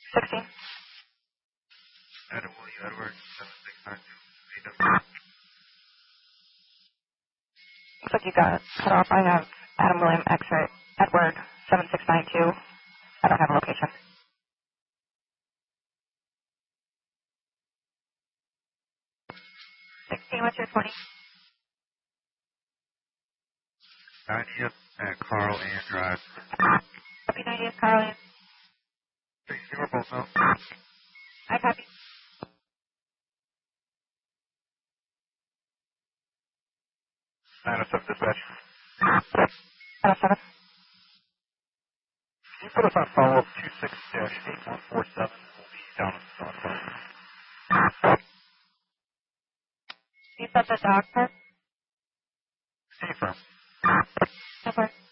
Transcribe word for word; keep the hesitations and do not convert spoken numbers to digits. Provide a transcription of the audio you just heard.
sixteen. Adam William Edwards, seven six nine two. Looks like you got cut off. I have Adam William X-ray Edward seven six nine two. I don't have a location. sixteen, what's your twenty? ninetieth at Carl Ann Drive. Copy ninetieth, Carl. Thanks, you were both out. I copy. nine oh seven dispatch. nine oh seven. Can you put us on follow-up two six dash eight one four seven? We'll be down in the South. You said the doctor? Stay firm. Okay.